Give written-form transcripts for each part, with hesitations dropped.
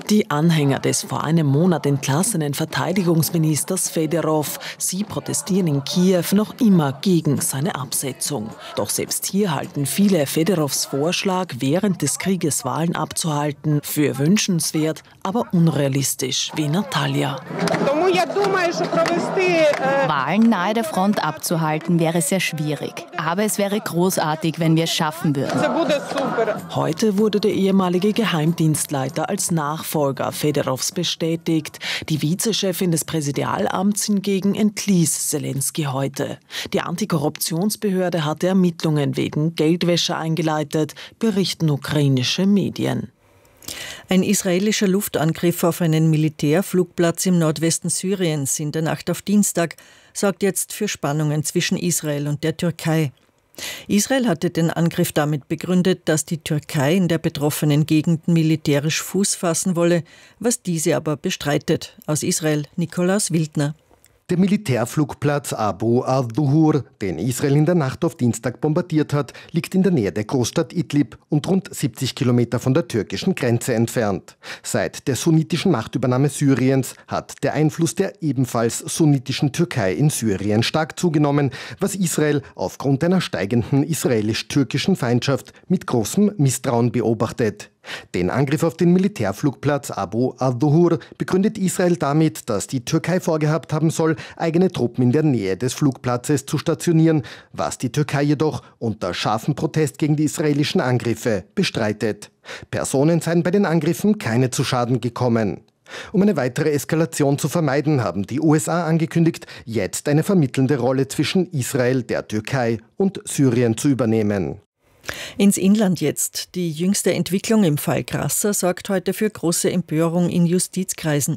Die Anhänger des vor einem Monat entlassenen Verteidigungsministers Fedorov, sie protestieren in Kiew noch immer gegen seine Absetzung. Doch selbst hier halten viele Fedorovs Vorschlag, während des Krieges Wahlen abzuhalten, für wünschenswert, aber unrealistisch, wie Natalia. Wahlen nahe der Front abzuhalten wäre sehr schwierig. Aber es wäre großartig, wenn wir es schaffen würden. Heute wurde der ehemalige Geheimdienstleiter als Nachfolger Fedorovs bestätigt. Die Vizechefin des Präsidialamts hingegen entließ Zelensky heute. Die Antikorruptionsbehörde hatte Ermittlungen wegen Geldwäsche eingeleitet, berichten ukrainische Medien. Ein israelischer Luftangriff auf einen Militärflugplatz im Nordwesten Syriens in der Nacht auf Dienstag sorgt jetzt für Spannungen zwischen Israel und der Türkei. Israel hatte den Angriff damit begründet, dass die Türkei in der betroffenen Gegend militärisch Fuß fassen wolle, was diese aber bestreitet. Aus Israel Nikolaus Wildner. Der Militärflugplatz Abu al-Duhur, den Israel in der Nacht auf Dienstag bombardiert hat, liegt in der Nähe der Großstadt Idlib und rund 70 Kilometer von der türkischen Grenze entfernt. Seit der sunnitischen Machtübernahme Syriens hat der Einfluss der ebenfalls sunnitischen Türkei in Syrien stark zugenommen, was Israel aufgrund einer steigenden israelisch-türkischen Feindschaft mit großem Misstrauen beobachtet. Den Angriff auf den Militärflugplatz Abu al-Duhur begründet Israel damit, dass die Türkei vorgehabt haben soll, eigene Truppen in der Nähe des Flugplatzes zu stationieren, was die Türkei jedoch unter scharfem Protest gegen die israelischen Angriffe bestreitet. Personen seien bei den Angriffen keine zu Schaden gekommen. Um eine weitere Eskalation zu vermeiden, haben die USA angekündigt, jetzt eine vermittelnde Rolle zwischen Israel, der Türkei und Syrien zu übernehmen. Ins Inland jetzt. Die jüngste Entwicklung im Fall Grasser sorgt heute für große Empörung in Justizkreisen.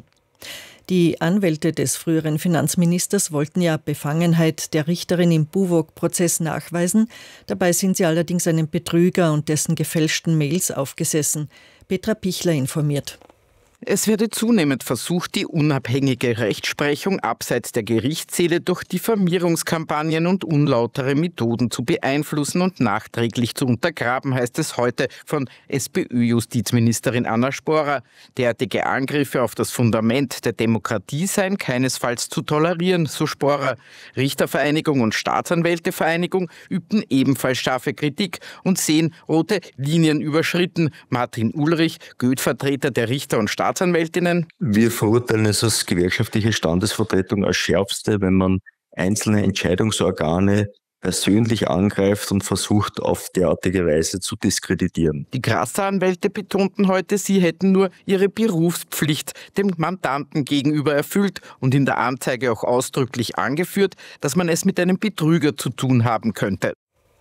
Die Anwälte des früheren Finanzministers wollten ja Befangenheit der Richterin im Buwog-Prozess nachweisen. Dabei sind sie allerdings einem Betrüger und dessen gefälschten Mails aufgesessen. Petra Pichler informiert. Es werde zunehmend versucht, die unabhängige Rechtsprechung abseits der Gerichtssäle durch Diffamierungskampagnen und unlautere Methoden zu beeinflussen und nachträglich zu untergraben, heißt es heute von SPÖ-Justizministerin Anna Sporer. Derartige Angriffe auf das Fundament der Demokratie seien keinesfalls zu tolerieren, so Sporer. Richtervereinigung und Staatsanwältevereinigung übten ebenfalls scharfe Kritik und sehen rote Linien überschritten. Martin Ulrich, Goethe-Vertreter der Richter und Staatsanwältinnen. Wir verurteilen es als gewerkschaftliche Standesvertretung als schärfste, wenn man einzelne Entscheidungsorgane persönlich angreift und versucht, auf derartige Weise zu diskreditieren. Die Grasser-Anwälte betonten heute, sie hätten nur ihre Berufspflicht dem Mandanten gegenüber erfüllt und in der Anzeige auch ausdrücklich angeführt, dass man es mit einem Betrüger zu tun haben könnte.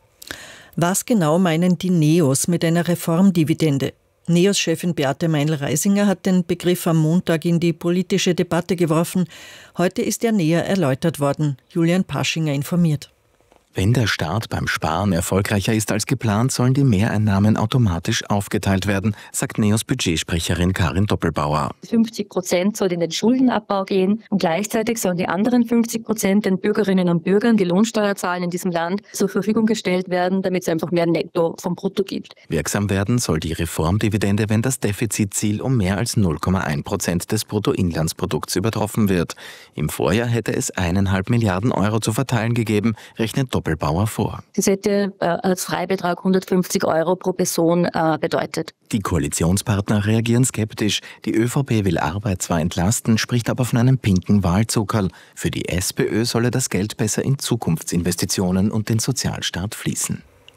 Was genau meinen die Neos mit einer Reformdividende? NEOS-Chefin Beate Meinl-Reisinger hat den Begriff am Montag in die politische Debatte geworfen. Heute ist er näher erläutert worden. Julian Paschinger informiert. Wenn der Staat beim Sparen erfolgreicher ist als geplant, sollen die Mehreinnahmen automatisch aufgeteilt werden, sagt NEOS Budgetsprecherin Karin Doppelbauer. 50% soll in den Schuldenabbau gehen und gleichzeitig sollen die anderen 50% den Bürgerinnen und Bürgern, die Lohnsteuer zahlen in diesem Land, zur Verfügung gestellt werden, damit es einfach mehr Netto vom Brutto gibt. Wirksam werden soll die Reformdividende, wenn das Defizitziel um mehr als 0,1% des Bruttoinlandsprodukts übertroffen wird. Im Vorjahr hätte es 1,5 Milliarden Euro zu verteilen gegeben, rechnet Doppelbauer vor. Das hätte als Freibetrag 150 Euro pro Person bedeutet. Die Koalitionspartner reagieren skeptisch. Die ÖVP will Arbeit zwar entlasten, spricht aber von einem pinken Wahlzuckerl. Für die SPÖ solle das Geld besser in Zukunftsinvestitionen und den Sozialstaat fließen.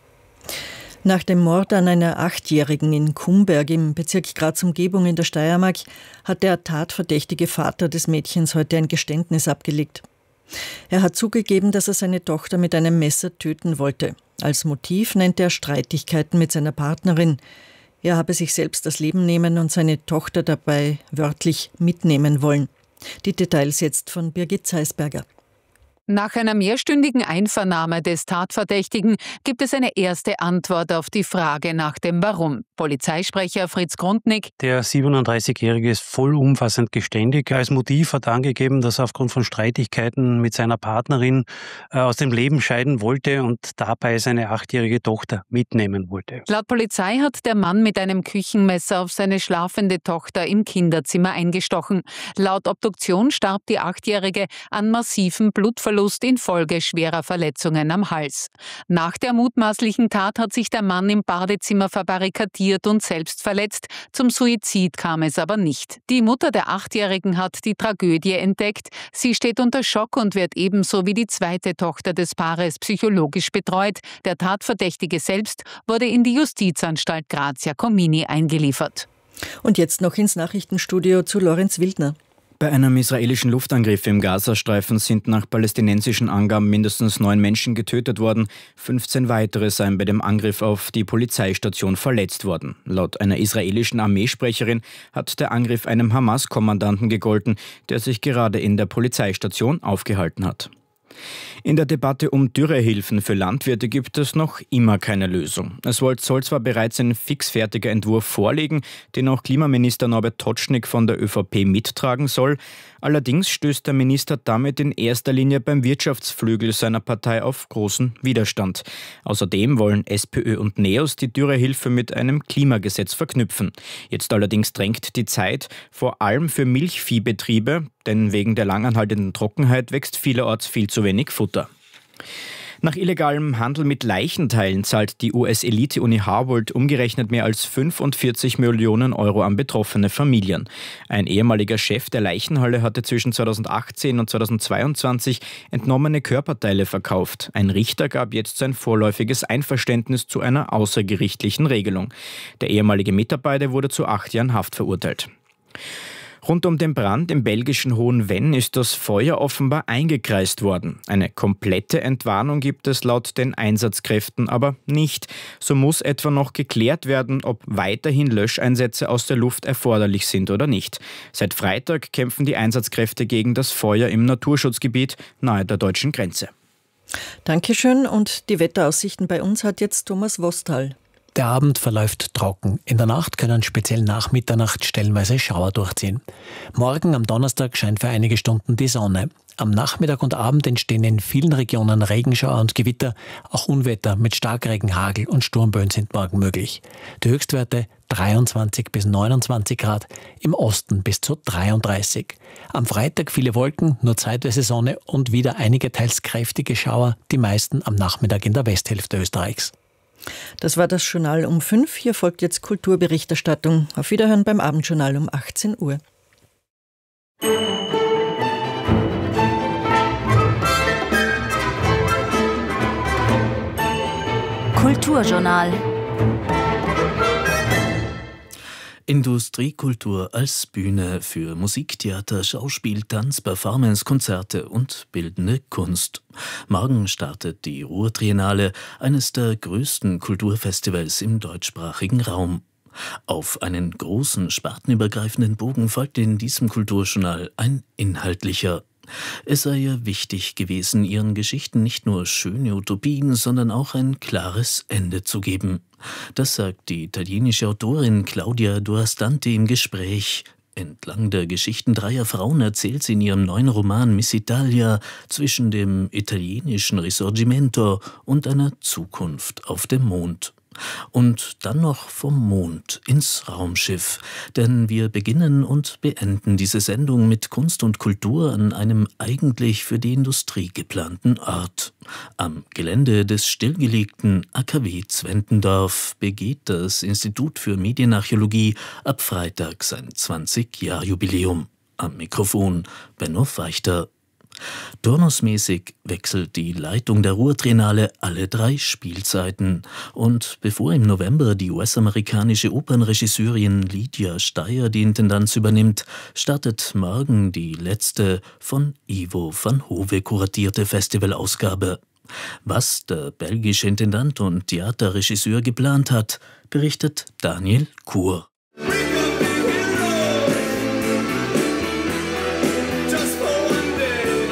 Nach dem Mord an einer 8-Jährigen in Kumberg im Bezirk Graz-Umgebung in der Steiermark hat der tatverdächtige Vater des Mädchens heute ein Geständnis abgelegt. Er hat zugegeben, dass er seine Tochter mit einem Messer töten wollte. Als Motiv nennt er Streitigkeiten mit seiner Partnerin. Er habe sich selbst das Leben nehmen und seine Tochter dabei wörtlich mitnehmen wollen. Die Details jetzt von Birgit Zeisberger. Nach einer mehrstündigen Einvernahme des Tatverdächtigen gibt es eine erste Antwort auf die Frage nach dem Warum. Polizeisprecher Fritz Grundnick: Der 37-Jährige ist vollumfassend geständig. Als Motiv hat er angegeben, dass er aufgrund von Streitigkeiten mit seiner Partnerin aus dem Leben scheiden wollte und dabei seine 8-jährige Tochter mitnehmen wollte. Laut Polizei hat der Mann mit einem Küchenmesser auf seine schlafende Tochter im Kinderzimmer eingestochen. Laut Obduktion starb die 8-Jährige an massivem Blutverlust infolge schwerer Verletzungen am Hals. Nach der mutmaßlichen Tat hat sich der Mann im Badezimmer verbarrikadiert und selbst verletzt. Zum Suizid kam es aber nicht. Die Mutter der 8-Jährigen hat die Tragödie entdeckt. Sie steht unter Schock und wird ebenso wie die zweite Tochter des Paares psychologisch betreut. Der Tatverdächtige selbst wurde in die Justizanstalt Grazia Comini eingeliefert. Und jetzt noch ins Nachrichtenstudio zu Lorenz Wildner. Bei einem israelischen Luftangriff im Gazastreifen sind nach palästinensischen Angaben mindestens 9 Menschen getötet worden. 15 weitere seien bei dem Angriff auf die Polizeistation verletzt worden. Laut einer israelischen Armeesprecherin hat der Angriff einem Hamas-Kommandanten gegolten, der sich gerade in der Polizeistation aufgehalten hat. In der Debatte um Dürrehilfen für Landwirte gibt es noch immer keine Lösung. Es soll zwar bereits ein fixfertiger Entwurf vorliegen, den auch Klimaminister Norbert Totschnig von der ÖVP mittragen soll. Allerdings stößt der Minister damit in erster Linie beim Wirtschaftsflügel seiner Partei auf großen Widerstand. Außerdem wollen SPÖ und NEOS die Dürrehilfe mit einem Klimagesetz verknüpfen. Jetzt allerdings drängt die Zeit, vor allem für Milchviehbetriebe, denn wegen der langanhaltenden Trockenheit wächst vielerorts viel zu wenig Futter. Nach illegalem Handel mit Leichenteilen zahlt die US-Elite-Uni Harvard umgerechnet mehr als 45 Millionen Euro an betroffene Familien. Ein ehemaliger Chef der Leichenhalle hatte zwischen 2018 und 2022 entnommene Körperteile verkauft. Ein Richter gab jetzt sein vorläufiges Einverständnis zu einer außergerichtlichen Regelung. Der ehemalige Mitarbeiter wurde zu 8 Jahren Haft verurteilt. Rund um den Brand im belgischen Hohenvenn ist das Feuer offenbar eingekreist worden. Eine komplette Entwarnung gibt es laut den Einsatzkräften aber nicht. So muss etwa noch geklärt werden, ob weiterhin Löscheinsätze aus der Luft erforderlich sind oder nicht. Seit Freitag kämpfen die Einsatzkräfte gegen das Feuer im Naturschutzgebiet nahe der deutschen Grenze. Dankeschön, und die Wetteraussichten bei uns hat jetzt Thomas Wostal. Der Abend verläuft trocken. In der Nacht können speziell nach Mitternacht stellenweise Schauer durchziehen. Morgen am Donnerstag scheint für einige Stunden die Sonne. Am Nachmittag und Abend entstehen in vielen Regionen Regenschauer und Gewitter. Auch Unwetter mit Starkregen, Hagel und Sturmböen sind morgen möglich. Die Höchstwerte 23 bis 29 Grad, im Osten bis zu 33. Am Freitag viele Wolken, nur zeitweise Sonne und wieder einige teils kräftige Schauer, die meisten am Nachmittag in der Westhälfte Österreichs. Das war das Journal um 5. Hier folgt jetzt Kulturberichterstattung. Auf Wiederhören beim Abendjournal um 18 Uhr. Kulturjournal. Industriekultur als Bühne für Musik, Theater, Schauspiel, Tanz, Performance, Konzerte und bildende Kunst. Morgen startet die Ruhr-Triennale, eines der größten Kulturfestivals im deutschsprachigen Raum. Auf einen großen, spartenübergreifenden Bogen folgt in diesem Kulturjournal ein inhaltlicher. Es sei ihr wichtig gewesen, ihren Geschichten nicht nur schöne Utopien, sondern auch ein klares Ende zu geben. Das sagt die italienische Autorin Claudia Duastante im Gespräch. Entlang der Geschichten 3 Frauen erzählt sie in ihrem neuen Roman Miss Italia zwischen dem italienischen Risorgimento und einer Zukunft auf dem Mond. Und dann noch vom Mond ins Raumschiff, denn wir beginnen und beenden diese Sendung mit Kunst und Kultur an einem eigentlich für die Industrie geplanten Ort. Am Gelände des stillgelegten AKW Zwentendorf begeht das Institut für Medienarchäologie ab Freitag sein 20-Jahr-Jubiläum. Am Mikrofon Benno Feichter. Turnusmäßig wechselt die Leitung der Ruhr-Triennale alle 3 Spielzeiten. Und bevor im November die US-amerikanische Opernregisseurin Lydia Steyer die Intendanz übernimmt, startet morgen die letzte von Ivo van Hove kuratierte Festivalausgabe. Was der belgische Intendant und Theaterregisseur geplant hat, berichtet Daniel Kur. David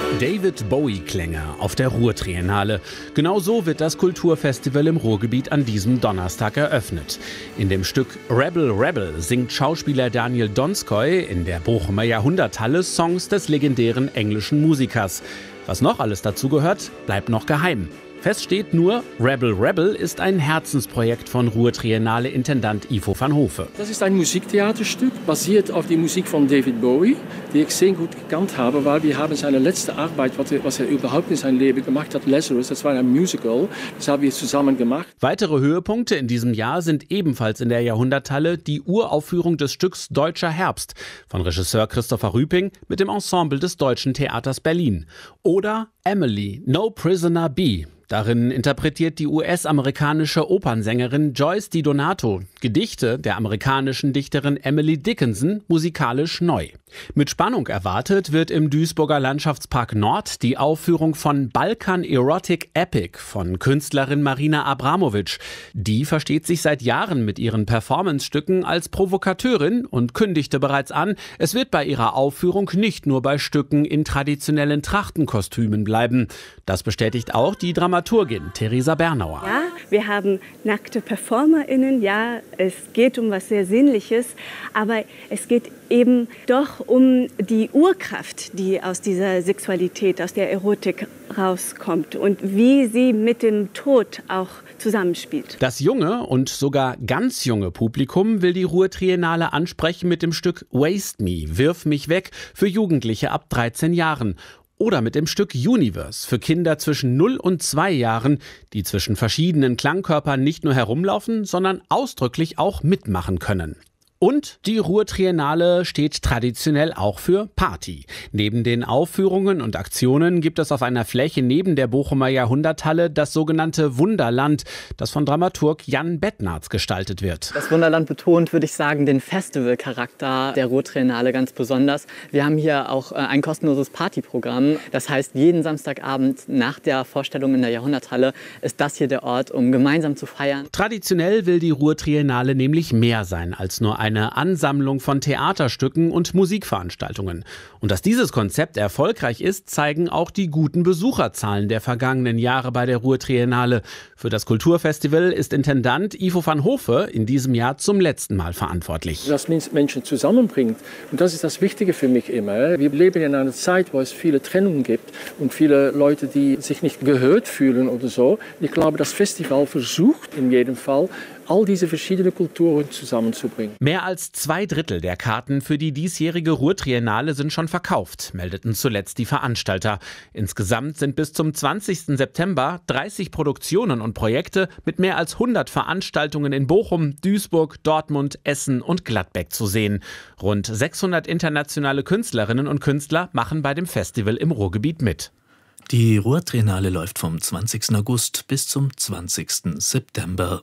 David Bowie-Klänge auf der Ruhrtriennale. Genauso wird das Kulturfestival im Ruhrgebiet an diesem Donnerstag eröffnet. In dem Stück Rebel Rebel singt Schauspieler Daniel Donskoy in der Bochumer Jahrhunderthalle Songs des legendären englischen Musikers. Was noch alles dazu gehört, bleibt noch geheim. Fest steht nur, Rebel Rebel ist ein Herzensprojekt von Ruhrtriennale-Intendant Ivo van Hofe. Das ist ein Musiktheaterstück, basiert auf die Musik von David Bowie, die ich sehr gut gekannt habe, weil wir haben seine letzte Arbeit, was er überhaupt in seinem Leben gemacht hat, Lazarus, das war ein Musical, das haben wir zusammen gemacht. Weitere Höhepunkte in diesem Jahr sind ebenfalls in der Jahrhunderthalle die Uraufführung des Stücks Deutscher Herbst von Regisseur Christopher Rüping mit dem Ensemble des Deutschen Theaters Berlin. Oder Emily, No Prisoner Be. Darin interpretiert die US-amerikanische Opernsängerin Joyce DiDonato Gedichte der amerikanischen Dichterin Emily Dickinson musikalisch neu. Mit Spannung erwartet wird im Duisburger Landschaftspark Nord die Aufführung von Balkan Erotic Epic von Künstlerin Marina Abramovic. Die versteht sich seit Jahren mit ihren Performance-Stücken als Provokateurin und kündigte bereits an, es wird bei ihrer Aufführung nicht nur bei Stücken in traditionellen Trachtenkostümen bleiben. Das bestätigt auch die Dramaturgin Theresa Bernauer. Ja, wir haben nackte PerformerInnen, ja, es geht um was sehr Sinnliches, aber es geht eben doch um die Urkraft, die aus dieser Sexualität, aus der Erotik rauskommt und wie sie mit dem Tod auch zusammenspielt. Das junge und sogar ganz junge Publikum will die Ruhrtriennale ansprechen mit dem Stück Waste Me, Wirf mich weg, für Jugendliche ab 13 Jahren. Oder mit dem Stück Universe für Kinder zwischen 0 und 2 Jahren, die zwischen verschiedenen Klangkörpern nicht nur herumlaufen, sondern ausdrücklich auch mitmachen können. Und die Ruhrtriennale steht traditionell auch für Party. Neben den Aufführungen und Aktionen gibt es auf einer Fläche neben der Bochumer Jahrhunderthalle das sogenannte Wunderland, das von Dramaturg Jan Bettnarz gestaltet wird. Das Wunderland betont, würde ich sagen, den Festivalcharakter der Ruhrtriennale ganz besonders. Wir haben hier auch ein kostenloses Partyprogramm. Das heißt, jeden Samstagabend nach der Vorstellung in der Jahrhunderthalle ist das hier der Ort, um gemeinsam zu feiern. Traditionell will die Ruhrtriennale nämlich mehr sein als nur eine Ansammlung von Theaterstücken und Musikveranstaltungen. Und dass dieses Konzept erfolgreich ist, zeigen auch die guten Besucherzahlen der vergangenen Jahre bei der Ruhrtriennale. Für das Kulturfestival ist Intendant Ivo van Hofe in diesem Jahr zum letzten Mal verantwortlich. Das Menschen zusammenbringt. Und das ist das Wichtige für mich immer. Wir leben in einer Zeit, wo es viele Trennungen gibt und viele Leute, die sich nicht gehört fühlen oder so. Ich glaube, das Festival versucht in jedem Fall, all diese verschiedenen Kulturen zusammenzubringen. Mehr als 2/3 der Karten für die diesjährige Ruhrtriennale sind schon verkauft, meldeten zuletzt die Veranstalter. Insgesamt sind bis zum 20. September 30 Produktionen und Projekte mit mehr als 100 Veranstaltungen in Bochum, Duisburg, Dortmund, Essen und Gladbeck zu sehen. Rund 600 internationale Künstlerinnen und Künstler machen bei dem Festival im Ruhrgebiet mit. Die Ruhrtriennale läuft vom 20. August bis zum 20. September.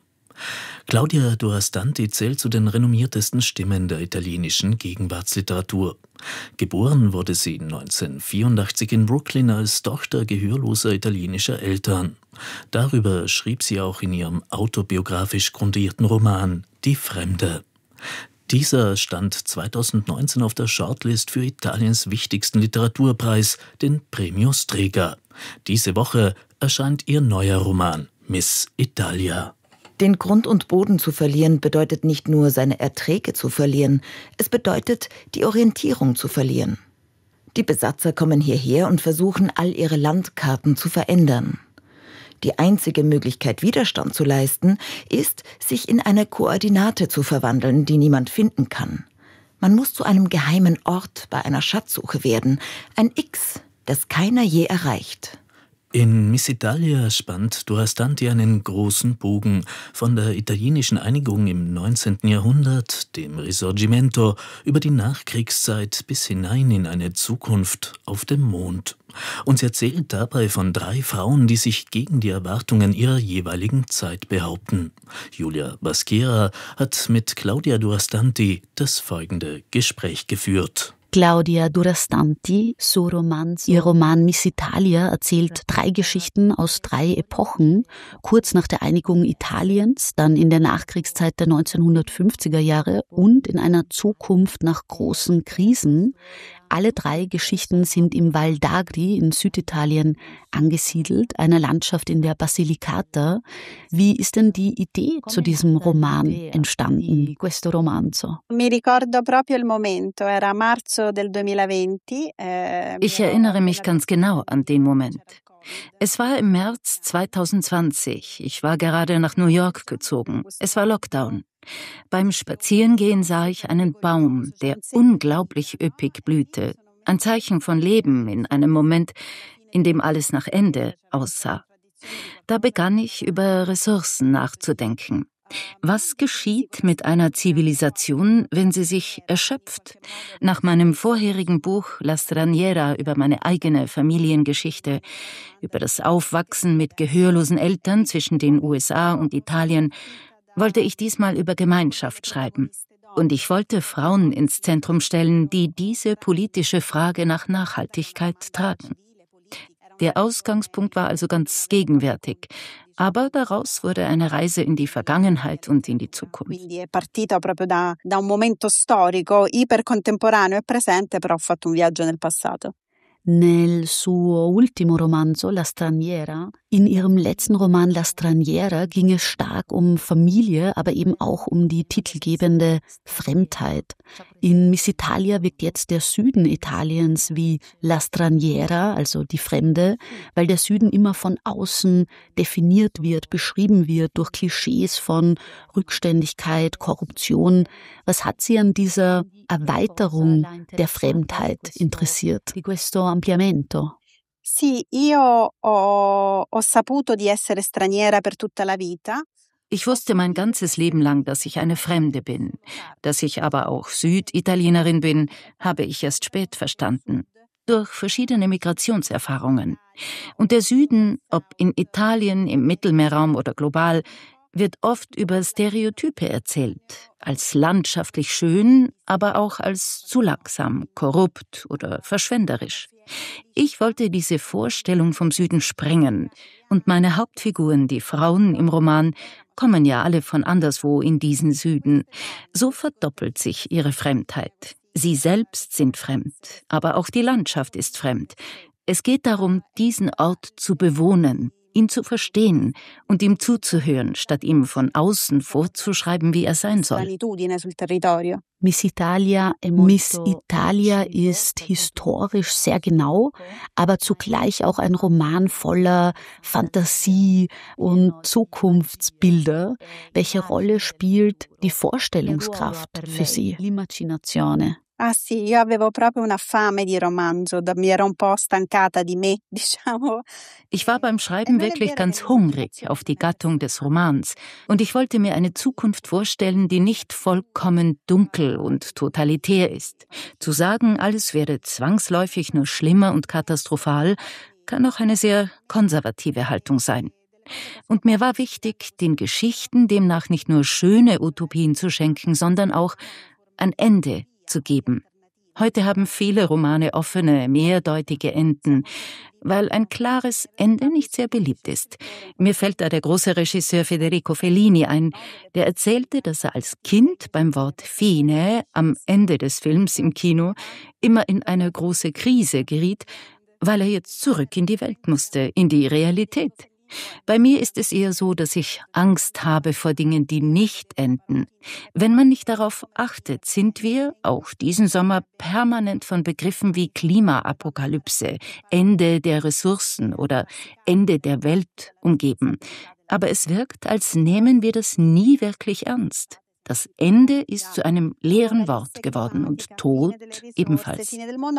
Claudia Durastanti zählt zu den renommiertesten Stimmen der italienischen Gegenwartsliteratur. Geboren wurde sie 1984 in Brooklyn als Tochter gehörloser italienischer Eltern. Darüber schrieb sie auch in ihrem autobiografisch grundierten Roman Die Fremde. Dieser stand 2019 auf der Shortlist für Italiens wichtigsten Literaturpreis, den Premio Strega. Diese Woche erscheint ihr neuer Roman Miss Italia. Den Grund und Boden zu verlieren bedeutet nicht nur, seine Erträge zu verlieren, es bedeutet, die Orientierung zu verlieren. Die Besatzer kommen hierher und versuchen, all ihre Landkarten zu verändern. Die einzige Möglichkeit, Widerstand zu leisten, ist, sich in eine Koordinate zu verwandeln, die niemand finden kann. Man muss zu einem geheimen Ort bei einer Schatzsuche werden, ein X, das keiner je erreicht. In Miss Italia spannt Durastanti einen großen Bogen von der italienischen Einigung im 19. Jahrhundert, dem Risorgimento, über die Nachkriegszeit bis hinein in eine Zukunft auf dem Mond. Und sie erzählt dabei von 3 Frauen, die sich gegen die Erwartungen ihrer jeweiligen Zeit behaupten. Julia Baschera hat mit Claudia Durastanti das folgende Gespräch geführt. Claudia Durastanti, ihr Roman Miss Italia erzählt 3 Geschichten aus 3 Epochen, kurz nach der Einigung Italiens, dann in der Nachkriegszeit der 1950er Jahre und in einer Zukunft nach großen Krisen. Alle 3 Geschichten sind im Val d'Agri in Süditalien angesiedelt, einer Landschaft in der Basilicata. Wie ist denn die Idee zu diesem Roman entstanden, questo romanzo? Ich erinnere mich ganz genau an den Moment. Es war im März 2020. Ich war gerade nach New York gezogen. Es war Lockdown. Beim Spazierengehen sah ich einen Baum, der unglaublich üppig blühte. Ein Zeichen von Leben in einem Moment, in dem alles nach Ende aussah. Da begann ich, über Ressourcen nachzudenken. Was geschieht mit einer Zivilisation, wenn sie sich erschöpft? Nach meinem vorherigen Buch La Straniera über meine eigene Familiengeschichte, über das Aufwachsen mit gehörlosen Eltern zwischen den USA und Italien, wollte ich diesmal über Gemeinschaft schreiben. Und ich wollte Frauen ins Zentrum stellen, die diese politische Frage nach Nachhaltigkeit tragen. Der Ausgangspunkt war also ganz gegenwärtig, aber daraus wurde eine Reise in die Vergangenheit und in die Zukunft. Quindi è partita proprio da un momento storico ipercontemporaneo e presente, però ho fatto un viaggio nel passato. Nel suo ultimo romanzo La Straniera, in ihrem letzten Roman La Straniera, ging es stark um Familie, aber eben auch um die titelgebende Fremdheit. In Miss Italia wirkt jetzt der Süden Italiens wie La Straniera, also die Fremde, weil der Süden immer von außen definiert wird, beschrieben wird durch Klischees von Rückständigkeit, Korruption. Was hat Sie an dieser Erweiterung der Fremdheit interessiert? Di questo ampliamento? Sì, io ho saputo di essere straniera per tutta la vita. Ich wusste mein ganzes Leben lang, dass ich eine Fremde bin. Dass ich aber auch Süditalienerin bin, habe ich erst spät verstanden. Durch verschiedene Migrationserfahrungen. Und der Süden, ob in Italien, im Mittelmeerraum oder global, wird oft über Stereotype erzählt. Als landschaftlich schön, aber auch als zu langsam, korrupt oder verschwenderisch. Ich wollte diese Vorstellung vom Süden sprengen. Und meine Hauptfiguren, die Frauen im Roman, kommen ja alle von anderswo in diesen Süden. So verdoppelt sich ihre Fremdheit. Sie selbst sind fremd, aber auch die Landschaft ist fremd. Es geht darum, diesen Ort zu bewohnen, ihn zu verstehen und ihm zuzuhören, statt ihm von außen vorzuschreiben, wie er sein soll. Miss Italia ist historisch sehr genau, aber zugleich auch ein Roman voller Fantasie und Zukunftsbilder. Welche Rolle spielt die Vorstellungskraft für Sie? L'immaginazione. Ah sì, io avevo proprio una fame di romanzo, mi ero un po' stancata di me, diciamo. Ich war beim Schreiben wirklich ganz hungrig auf die Gattung des Romans und ich wollte mir eine Zukunft vorstellen, die nicht vollkommen dunkel und totalitär ist. Zu sagen, alles wäre zwangsläufig nur schlimmer und katastrophal, kann auch eine sehr konservative Haltung sein. Und mir war wichtig, den Geschichten demnach nicht nur schöne Utopien zu schenken, sondern auch ein Ende zu geben. Heute haben viele Romane offene, mehrdeutige Enden, weil ein klares Ende nicht sehr beliebt ist. Mir fällt da der große Regisseur Federico Fellini ein, der erzählte, dass er als Kind beim Wort Fine am Ende des Films im Kino immer in eine große Krise geriet, weil er jetzt zurück in die Welt musste, in die Realität. Bei mir ist es eher so, dass ich Angst habe vor Dingen, die nicht enden. Wenn man nicht darauf achtet, sind wir, auch diesen Sommer, permanent von Begriffen wie Klimaapokalypse, Ende der Ressourcen oder Ende der Welt umgeben. Aber es wirkt, als nehmen wir das nie wirklich ernst. Das Ende ist zu einem leeren Wort geworden und Tod ebenfalls.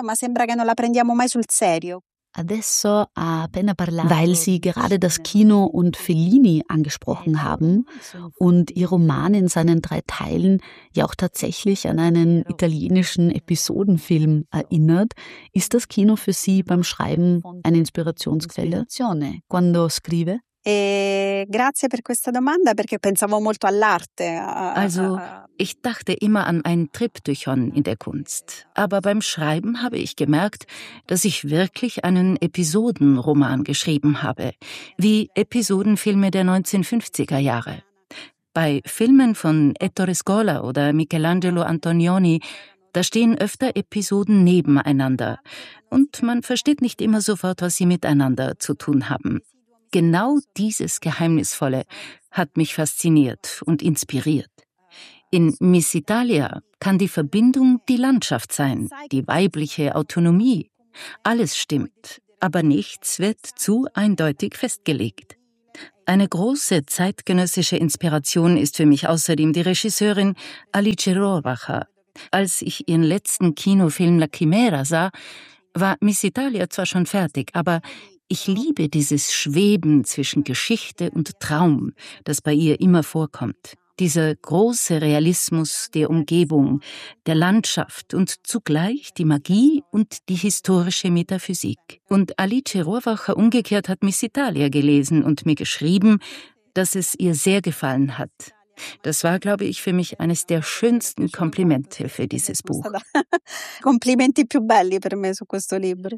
Weil Sie gerade das Kino und Fellini angesprochen haben und Ihr Roman in seinen 3 Teilen ja auch tatsächlich an einen italienischen Episodenfilm erinnert, ist das Kino für Sie beim Schreiben eine Inspirationsquelle? Quando scrive? Grazie per questa domanda, perché pensavo molto all'arte. Also, ich dachte immer an ein Triptychon in der Kunst. Aber beim Schreiben habe ich gemerkt, dass ich wirklich einen Episodenroman geschrieben habe, wie Episodenfilme der 1950er Jahre. Bei Filmen von Ettore Scola oder Michelangelo Antonioni Da stehen öfter Episoden nebeneinander und man versteht nicht immer sofort, was sie miteinander zu tun haben. Genau dieses Geheimnisvolle hat mich fasziniert und inspiriert. In Miss Italia kann die Verbindung die Landschaft sein, die weibliche Autonomie. Alles stimmt, aber nichts wird zu eindeutig festgelegt. Eine große zeitgenössische Inspiration ist für mich außerdem die Regisseurin Alice Rohrwacher. Als ich ihren letzten Kinofilm La Chimera sah, war Miss Italia zwar schon fertig, aber ich liebe dieses Schweben zwischen Geschichte und Traum, das bei ihr immer vorkommt. Dieser große Realismus der Umgebung, der Landschaft und zugleich die Magie und die historische Metaphysik. Und Alice Rohrwacher umgekehrt hat Miss Italia gelesen und mir geschrieben, dass es ihr sehr gefallen hat. Das war, glaube ich, für mich eines der schönsten Komplimente für dieses Buch. Complimenti più belli per me su questo libro.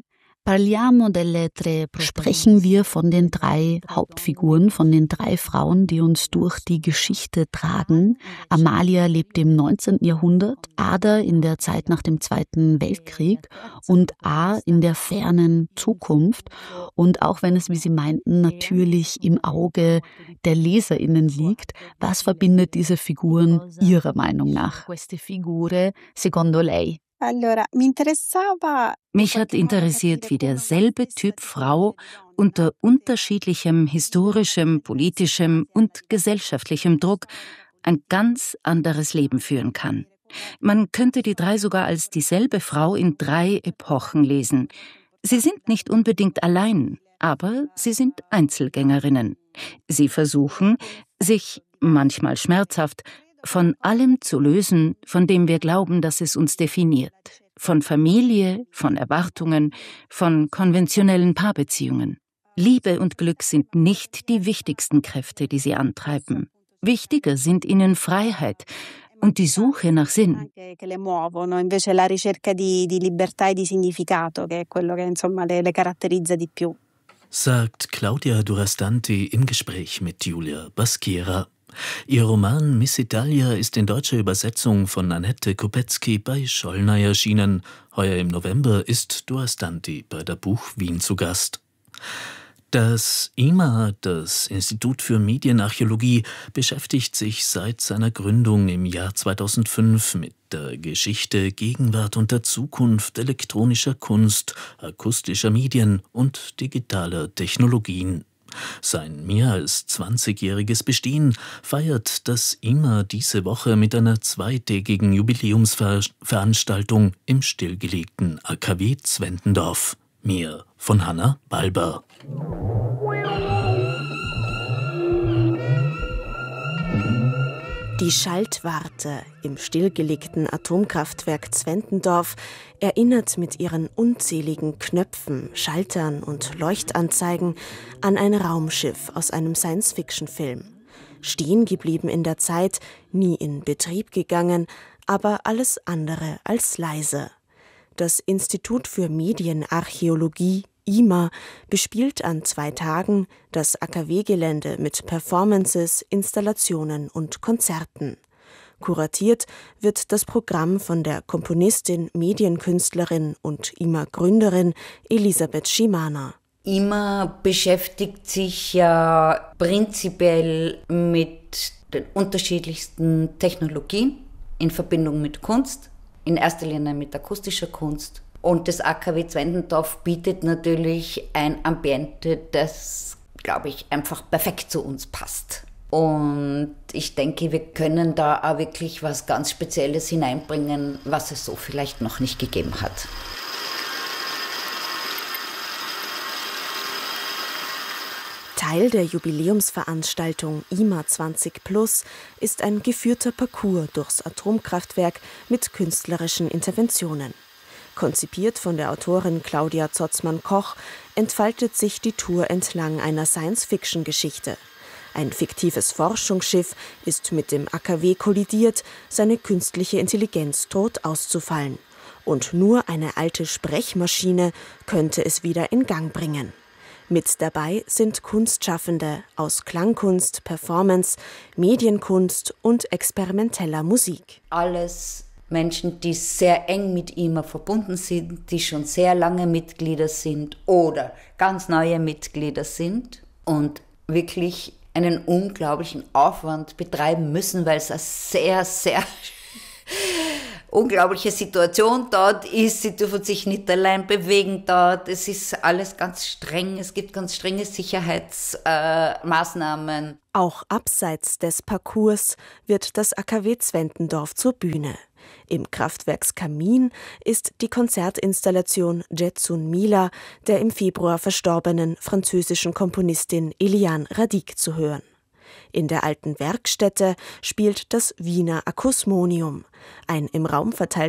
Sprechen wir von den 3 Hauptfiguren, von den 3 Frauen, die uns durch die Geschichte tragen. Amalia lebt im 19. Jahrhundert, Ada in der Zeit nach dem Zweiten Weltkrieg und A in der fernen Zukunft. Und auch wenn es, wie Sie meinten, natürlich im Auge der LeserInnen liegt, was verbindet diese Figuren Ihrer Meinung nach? Queste figure, secondo lei? Mich hat interessiert, wie derselbe Typ Frau unter unterschiedlichem historischem, politischem und gesellschaftlichem Druck ein ganz anderes Leben führen kann. Man könnte die 3 sogar als dieselbe Frau in 3 Epochen lesen. Sie sind nicht unbedingt allein, aber sie sind Einzelgängerinnen. Sie versuchen, sich manchmal schmerzhaft von allem zu lösen, von dem wir glauben, dass es uns definiert. Von Familie, von Erwartungen, von konventionellen Paarbeziehungen. Liebe und Glück sind nicht die wichtigsten Kräfte, die sie antreiben. Wichtiger sind ihnen Freiheit und die Suche nach Sinn. Invece la ricerca di libertà e di significato, che è quello che insomma le caratterizza di più. Sagt Claudia Durastanti im Gespräch mit Julia Baskiera. Ihr Roman Miss Italia ist in deutscher Übersetzung von Annette Kopetzky bei Schollner erschienen. Heuer im November ist Durastanti bei der Buch Wien zu Gast. Das IMA, das Institut für Medienarchäologie, beschäftigt sich seit seiner Gründung im Jahr 2005 mit der Geschichte, Gegenwart und der Zukunft elektronischer Kunst, akustischer Medien und digitaler Technologien. Sein mehr als 20-jähriges Bestehen feiert das IMA diese Woche mit einer 2-tägigen Jubiläumsveranstaltung im stillgelegten AKW Zwentendorf. Mehr von Hanna Balber. Die Schaltwarte im stillgelegten Atomkraftwerk Zwentendorf erinnert mit ihren unzähligen Knöpfen, Schaltern und Leuchtanzeigen an ein Raumschiff aus einem Science-Fiction-Film. Stehen geblieben in der Zeit, nie in Betrieb gegangen, aber alles andere als leise. Das Institut für Medienarchäologie IMA bespielt an 2 Tagen das AKW-Gelände mit Performances, Installationen und Konzerten. Kuratiert wird das Programm von der Komponistin, Medienkünstlerin und IMA-Gründerin Elisabeth Schimaner. IMA beschäftigt sich ja prinzipiell mit den unterschiedlichsten Technologien in Verbindung mit Kunst, in erster Linie mit akustischer Kunst. Und das AKW Zwentendorf bietet natürlich ein Ambiente, das, glaube ich, einfach perfekt zu uns passt. Und ich denke, wir können da auch wirklich was ganz Spezielles hineinbringen, was es so vielleicht noch nicht gegeben hat. Teil der Jubiläumsveranstaltung IMA 20 Plus ist ein geführter Parcours durchs Atomkraftwerk mit künstlerischen Interventionen. Konzipiert von der Autorin Claudia Zotzmann-Koch, entfaltet sich die Tour entlang einer Science-Fiction-Geschichte. Ein fiktives Forschungsschiff ist mit dem AKW kollidiert, seine künstliche Intelligenz droht auszufallen. Und nur eine alte Sprechmaschine könnte es wieder in Gang bringen. Mit dabei sind Kunstschaffende aus Klangkunst, Performance, Medienkunst und experimenteller Musik. Alles Menschen, die sehr eng mit ihm verbunden sind, die schon sehr lange Mitglieder sind oder ganz neue Mitglieder sind und wirklich einen unglaublichen Aufwand betreiben müssen, weil es eine sehr, sehr unglaubliche Situation dort ist. Sie dürfen sich nicht allein bewegen dort. Es ist alles ganz streng. Es gibt ganz strenge Sicherheitsmaßnahmen. Auch abseits des Parcours wird das AKW Zwentendorf zur Bühne. Im Kraftwerkskamin ist die Konzertinstallation Jetsun Mila der im Februar verstorbenen französischen Komponistin Eliane Radic zu hören. In der alten Werkstätte spielt das Wiener Akusmonium, ein im Raum verteiltes